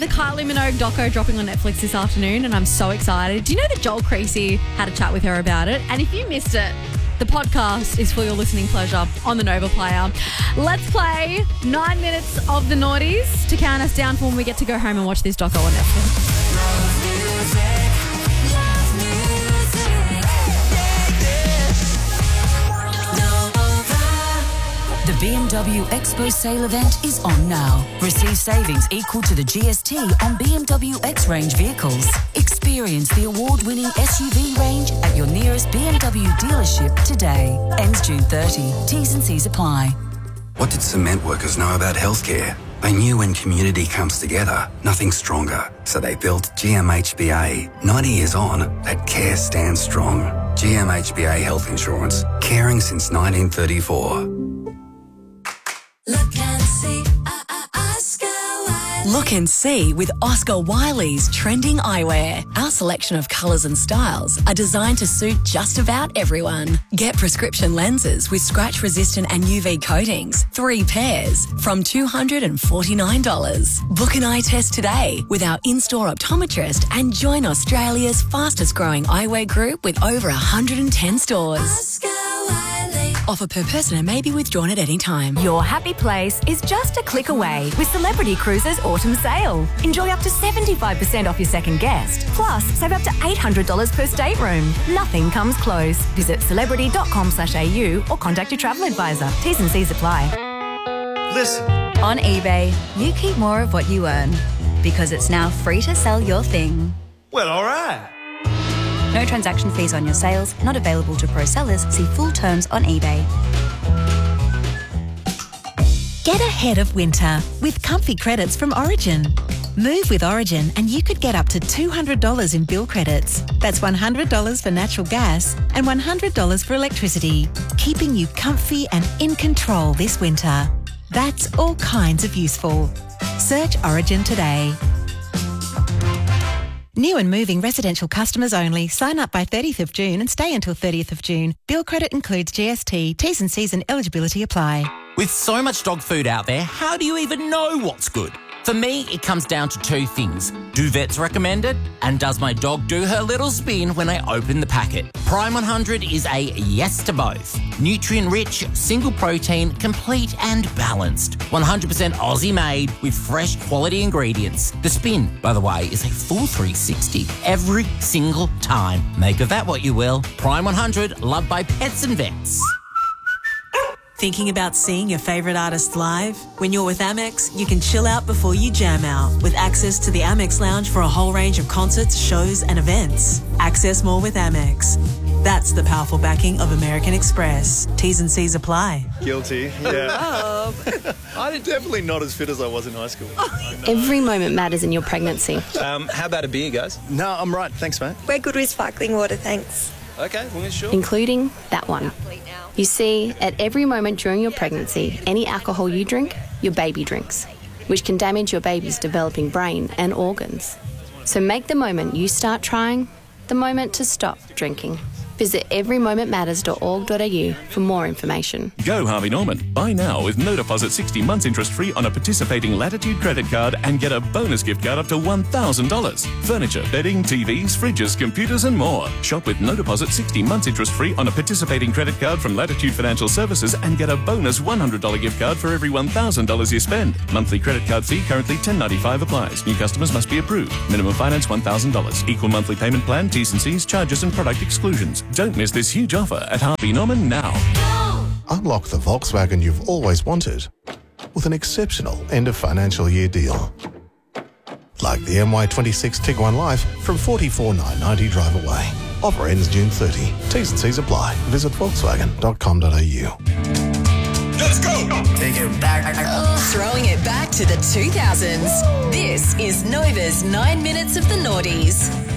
The Kylie Minogue doco dropping on Netflix this afternoon, and I'm so excited. Do you know that Joel Creasy had a chat with her about it? And if you missed it, the podcast is for your listening pleasure on the Nova Player. Let's play 9 minutes of the noughties to count us down for when we get to go home and watch this doco on Netflix. The BMW Expo sale event is on now. Receive savings equal to the GST on BMW X-Range vehicles. Experience the award-winning SUV range at your nearest BMW dealership today. Ends June 30. T's and C's apply. What did cement workers know about healthcare? They knew when community comes together, nothing's stronger. So they built GMHBA. 90 years on, that care stands strong. GMHBA Health Insurance. Caring since 1934. Look and see, Oscar Wiley. Look and see with Oscar Wiley's trending eyewear. Our selection of colours and styles are designed to suit just about everyone. Get prescription lenses with scratch-resistant and UV coatings, 3 pairs, from $249. Book an eye test today with our in-store optometrist and join Australia's fastest-growing eyewear group with over 110 stores. Oscar Wiley. Offer per person and may be withdrawn at any time. Your happy place is just a click away with Celebrity Cruises Autumn Sale. Enjoy up to 75% off your second guest. Plus, save up to $800 per stateroom. Nothing comes close. Visit celebrity.com/au or contact your travel advisor. T's and C's apply. Listen. On eBay, you keep more of what you earn because it's now free to sell your thing. Well, all right. No transaction fees on your sales, not available to pro sellers. See full terms on eBay. Get ahead of winter with comfy credits from Origin. Move with Origin and you could get up to $200 in bill credits. That's $100 for natural gas and $100 for electricity, keeping you comfy and in control this winter. That's all kinds of useful. Search Origin today. New and moving residential customers only. Sign up by 30th of June and stay until 30th of June. Bill credit includes GST. T's and C's and eligibility apply. With so much dog food out there, how do you even know what's good? For me, it comes down to 2 things. Do vets recommend it? And does my dog do her little spin when I open the packet? Prime 100 is a yes to both. Nutrient-rich, single protein, complete and balanced. 100% Aussie made with fresh quality ingredients. The spin, by the way, is a full 360 every single time. Make of that what you will. Prime 100, loved by pets and vets. Thinking about seeing your favourite artists live? When you're with Amex, you can chill out before you jam out with access to the Amex Lounge for a whole range of concerts, shows and events. Access more with Amex. That's the powerful backing of American Express. T's and C's apply. Guilty, yeah. I'm definitely not as fit as I was in high school. Every moment matters in your pregnancy. How about a beer, guys? No, I'm right. Thanks, mate. We're good with sparkling water, thanks. Okay, well, sure. Including that one. You see, at every moment during your pregnancy, any alcohol you drink, your baby drinks, which can damage your baby's developing brain and organs. So make the moment you start trying the moment to stop drinking. Visit everymomentmatters.org.au for more information. Go Harvey Norman. Buy now with no deposit 60 months interest free on a participating Latitude credit card and get a bonus gift card up to $1,000. Furniture, bedding, TVs, fridges, computers and more. Shop with no deposit 60 months interest free on a participating credit card from Latitude Financial Services and get a bonus $100 gift card for every $1,000 you spend. Monthly credit card fee currently $10.95 applies. New customers must be approved. Minimum finance $1,000. Equal monthly payment plan, T's and C's, charges and product exclusions. Don't miss this huge offer at Harvey Norman now. Unlock the Volkswagen you've always wanted with an exceptional end of financial year deal. Like the MY26 Tiguan Life from $44,990 drive away. Offer ends June 30. T's and C's apply. Visit volkswagen.com.au. Let's go! Take it back. Throwing it back to the 2000s. This is Nova's 9 Minutes of the Noughties.